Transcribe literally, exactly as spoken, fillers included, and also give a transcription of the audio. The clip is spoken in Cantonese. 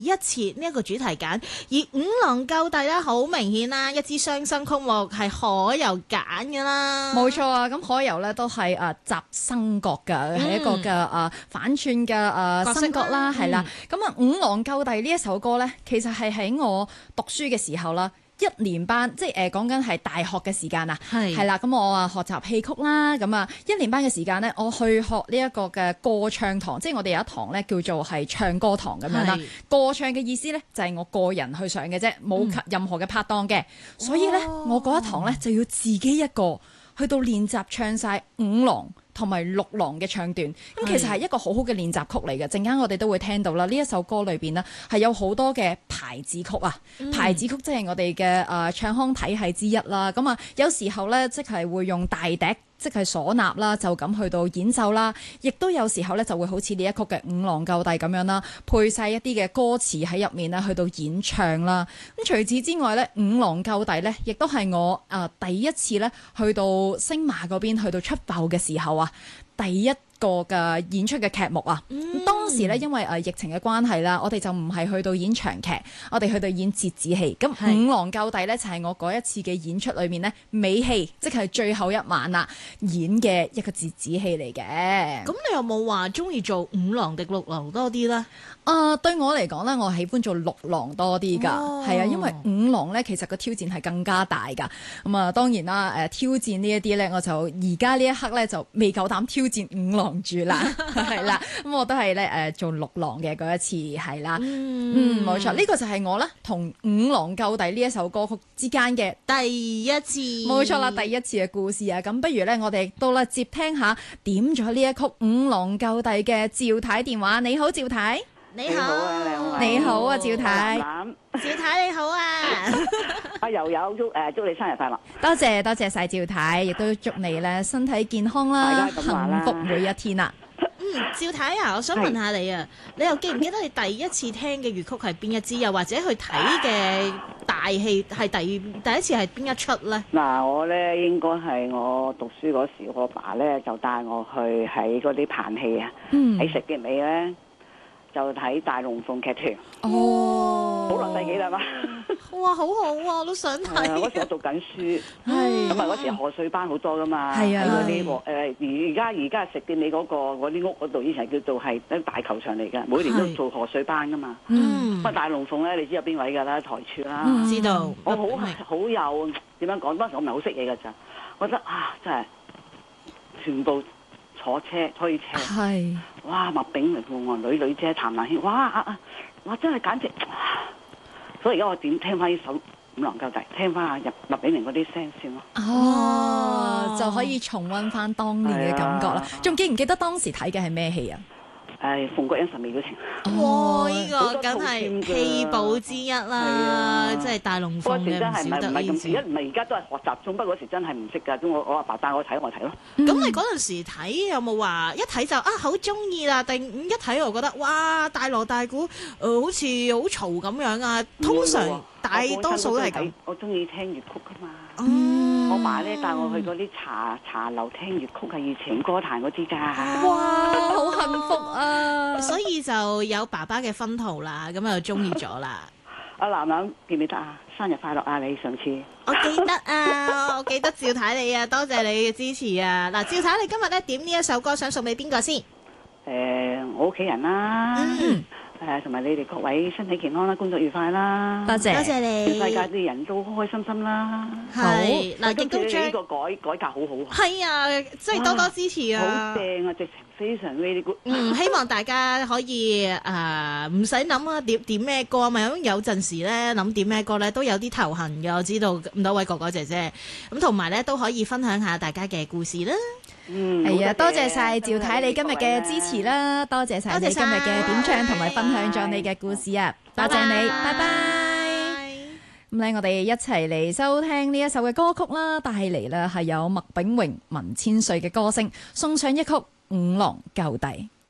一次呢一個主題揀，而五郎救帝咧好明顯啦，一支雙生曲目係可由揀㗎啦。 冇錯啊，咁可由咧都係誒習生角嘅，係、嗯、一個嘅誒、呃、反串嘅誒生角啦，係啦。咁啊、嗯，五郎救帝呢一首歌咧，其實係喺我讀書嘅時候啦。一年班，即係誒講緊係大學嘅時間啊，係係啦，咁我啊學習戲曲啦，咁啊一年班嘅時間咧，我去學呢一個嘅歌唱堂，即係我哋有一堂咧叫做係唱歌堂咁樣啦。歌唱嘅意思咧就係我個人去上嘅啫，冇任何嘅拍檔嘅，所以咧、哦、我嗰一堂咧就要自己一個去到練習唱晒五郎同埋六郎嘅唱段，咁其實係一個好好嘅練習曲嚟嘅。陣間我哋都會聽到啦，呢一首歌裏邊呢係有好多嘅排字曲啊，嗯、排字曲即係我哋嘅誒唱腔體系之一啦。咁啊，有時候咧即係會用大笛，即係嗩吶啦，就咁去到演奏啦。亦都有時候咧就會好似呢一曲嘅五郎救帝咁樣啦，配晒一啲嘅歌詞喺入面啦，去到演唱啦。咁除此之外咧，五郎救帝咧，亦都係我誒、呃、第一次咧去到星馬嗰邊去到出埠嘅時候啊，第一個嘅演出嘅劇目啊，嗯、當時咧因為誒疫情嘅關係啦，我哋就唔係去到演長劇，我哋去到演折子戲。咁五郎救帝咧就係我嗰一次嘅演出裏面咧尾戲，即係最後一晚啦，演嘅一個折子戲嚟嘅。 咁你有冇話中意做五郎定六郎多啲咧？ 啊、呃，對我嚟講咧，我喜歡做六郎多啲㗎，係、哦、啊，因為五郎咧其實個挑戰係更加大㗎。咁、嗯、啊，當然啦，誒、呃、挑戰呢一啲咧，我就而家呢一刻咧就未夠膽挑戰五郎住啦，係啦。咁我都係咧誒做六郎嘅嗰一次，係啦，嗯，冇、嗯、錯，呢、這個就係我咧同五郎救帝呢一首歌曲之間嘅第一次， 冇錯啦，第一次嘅故事啊。咁不如咧，我哋都啦接聽下點咗呢一曲五郎救帝嘅趙太電話。你好，趙太。 你好啊，兩位。你好啊，趙太。 趙太你好啊。 阿柔柔祝誒祝你生日快樂。 多謝多謝晒趙太，亦都祝你咧身體健康啦，幸福每一天啦。 嗯，趙太啊，我想問下你啊，你又記唔記得你第一次聽嘅粵曲係邊一支？又或者去睇嘅大戲係第第一次係邊一出咧？ 嗱，我咧應該係我讀書嗰時，我爸咧就帶我去喺嗰啲棚戲啊，喺石硤尾咧。就睇大龍鳳劇團， 哦， 好落世紀啦嘛， 哇，好好啊，我都想睇。 嗰、啊、時我讀緊書，咁啊嗰時賀歲班好多噶嘛， 喺嗰啲誒而家而家食店你嗰個嗰啲屋嗰度，以前叫做係一大球場嚟㗎，每年都做賀歲班噶嘛。嗯，咁啊大龍鳳咧，你知有邊位㗎啦？台柱啦， 嗯、知道。 我好好有點樣講？當時我唔係好識嘢㗎咋，我覺得啊真係全部。坐車推車，係哇麥炳榮喎，女女姐譚蘭卿，哇啊啊，哇真係簡直，所以而家我點聽翻呢首五郎救帝，聽翻阿入麥炳榮嗰啲聲先咯。 哦，哦就可以重溫翻當年嘅感覺啦。仲、啊、記唔記得當時睇嘅係咩戲啊？誒， 鳳閣恩仇未表情。 哇！呢、這個梗係戲寶之一啦，即係、啊、大龍鳳嘅唔少得意思。 而家唔係而家都係學習中，不過嗰時真係唔識㗎。咁我我阿爸帶我睇，我睇咯。咁、 嗯、你嗰陣時睇有冇話一睇就啊好中意啦？定一睇我覺得哇大鑼大鼓，誒、呃、好似好嘈咁樣啊！通常大多數都係咁。 我中意聽粵曲㗎嘛。 嗯我爸咧帶我去嗰啲茶茶樓聽粵曲，係以前歌壇嗰啲㗎。 哇，好幸福啊！ 所以就有爸爸嘅薰陶啦，咁就中意咗啦。 阿楠楠記唔記得啊？生日快樂啊！你上次我記得啊，我記得趙太你啊，多謝你嘅支持啊！嗱，趙太你今日咧點呢一首歌想送俾邊個先？誒、 呃，我屋企人啦。嗯。誒，同埋你哋各位身體健康啦，工作愉快啦， 多謝多謝你， 全世界啲人都開開心心啦。 係嗱，亦都將呢個改改革好好啊。 係啊，即係多多支持啊！ 好正啊，直情非常 very good。 嗯，希望大家可以誒唔使諗啊，點點咩歌啊嘛，咁有陣時咧諗點咩歌咧都有啲頭痕嘅，我知道咁多位哥哥姐姐，咁同埋咧都可以分享下大家嘅故事啦。 嗯，係啊，多謝晒趙太你今日嘅支持啦，多謝晒你今日嘅點唱同埋分享咗你嘅故事啊，多謝你，拜拜。咁咧，我哋一齊嚟收聽呢一首嘅歌曲啦，帶嚟啦係有麥炳榮、文千歲嘅歌聲，送上一曲《五郎救帝》。